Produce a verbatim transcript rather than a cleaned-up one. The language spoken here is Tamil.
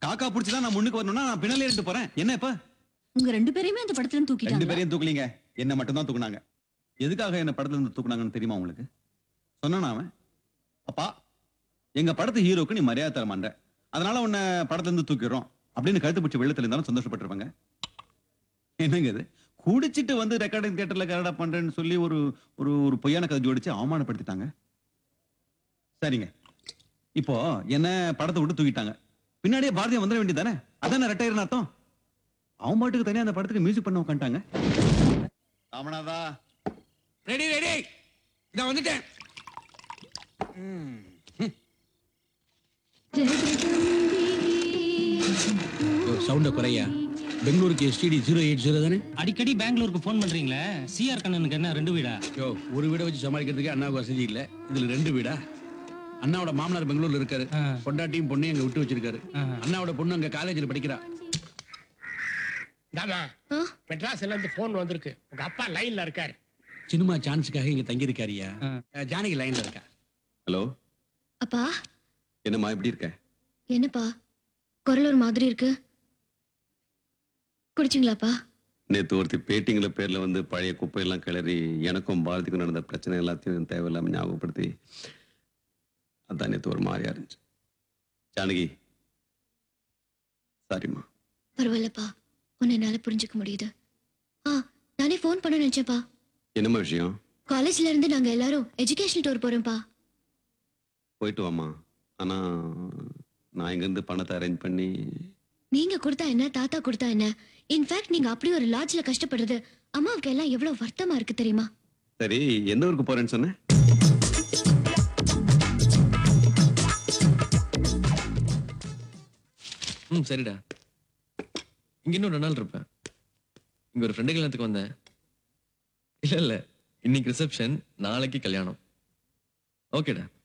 காக்கா புடிச்சுதான் நான் முன்னுக்கு வரணும்னா நான் பின்னாலே இருந்து போறேன். என்ன இப்ப? உங்க ரெண்டு பேரையுமே அந்த படத்துல இருந்து ரெண்டு தூக்கிட்டாங்க. பேரையும் தூக்கலீங்க. என்ன மட்டும் தான் தூக்குனாங்க. எதுக்காக என்ன படத்துல இருந்து தூக்குனாங்கன்னு தெரியுமா உங்களுக்கு? சொன்னானா அவன்? அப்பா, எங்க படத்து ஹீரோக்கு நீ மரியாதை தர மாட்ட. அதனால உன்னை படத்துல இருந்து தூக்கிடுறோம் அப்படின்னு கழுத்து பிடிச்ச வெள்ளத்துல இருந்தாலும் சந்தோஷப்பட்டிருப்பாங்க. என்னங்க இது? குடிச்சிட்டு வந்து ரெக்கார்டிங் தியேட்டர்ல கரடா பண்றேன்னு சொல்லி ஒரு ஒரு ஒரு பொய்யான கதை ஜோடிச்சு அவமானப்படுத்திட்டாங்க. சரிங்க. இப்போ என்ன படத்தை விட்டு தூக்கிட்டாங்க. பின்னாடியே பாரதியா வந்துட வேண்டியதானே? அதானே ரெட்டையர்னு அர்த்தம். அவன் பாட்டுக்கு தனியா அந்த படத்துக்கு மியூசிக் பண்ண உட்காந்துட்டாங்க. ராமநாதா, ரெடி ரெடி நான் வந்துட்டேன். சவுண்ட குறையா. பெங்களூருக்கு எஸ்டிடி ஜீரோ எயிட் ஜீரோ தானே? அடிக்கடி பெங்களூருக்கு ஃபோன் பண்றீங்களே, சிஆர் கண்ணனுக்கு என்ன ரெண்டு வீடா? யோ, ஒரு வீடை வச்சு சமாளிக்கிறதுக்கு அண்ணாவுக்கு வசதி இல்ல, இதுல ரெண்டு வீடா? அண்ணாவோட மாமனார் பெங்களூர்ல இருக்காரு, பொண்டாட்டியும் பொண்ணையும் அங்க விட்டு வச்சிருக்காரு. அண்ணாவோட பொண்ணு அங்க காலேஜ்ல படிக்கிறா. தாமா, மெட்ராஸ்ல இருந்து போன் வந்திருக்கு. உங்க அப்பா லைன்ல இருக்காரு. சினிமா சான்ஸ்க்காக இங்க தங்கி இருக்காரியா. ஜானகி லைன்ல இருக்கா. ஹலோ அப்பா, என்னம்மா எப்படி இருக்க? என்னப்பா குரல் ஒரு மாதிரி இருக்கு? குடிச்சிங்களாப்பா? நேற்று ஒருத்தி பேட்டிங்கிற பேர்ல வந்து பழைய குப்பையெல்லாம் கிளறி எனக்கும் பாரதிக்கும் நடந்த பிரச்சனை எல்லாத்தையும் தேவையில்லாம ஞாபகப்படுத்தி அதான் நேற்று ஒரு மாதிரியா இருந்துச்சு. ஜானகி, சாரிம்மா. பரவாயில்லப்பா, உன்னை என்னால புரிஞ்சுக்க முடியுது. ஆ, நானே ஃபோன் பண்ண நினைச்சேன்ப்பா. என்னம்மா விஷயம்? காலேஜ்ல இருந்து நாங்க எல்லாரும் எஜுகேஷனல் டூர் போறோம்ப்பா. போயிட்டு வாமா. ஆனா நான் இங்கிருந்து பணத்தை அரேஞ்ச் பண்ணி. நீங்க கொடுத்தா என்ன, தாத்தா கொடுத்தா என்ன? இன்ஃபேக்ட் நீங்க அப்படி ஒரு லாட்ஜ்ல கஷ்டப்படுறது அம்மாவுக்கு எல்லாம் எவ்வளவு வருத்தமா இருக்கு தெரியுமா? சரி, எந்த ஊருக்கு போறேன்னு சொன்னேன்? ம் சரிடா. இங்க இன்னும் ரெண்டு நாள் இருப்பேன். இங்க ஒரு ஃப்ரெண்டு கல்யாணத்துக்கு வந்தேன். இல்ல இல்ல, இன்னைக்கு ரிசப்ஷன், நாளைக்கு கல்யாணம். ஓகேடா.